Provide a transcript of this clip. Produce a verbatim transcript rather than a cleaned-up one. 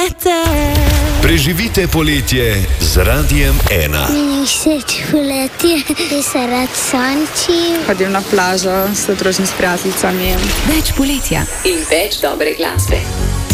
cumete. Preživite poletje z Radiem ena. Meni všeč poletje, ki se rad sonči. Hodim na plažo, se družim s prijateljicami. Več poletja in več dobre glasbe.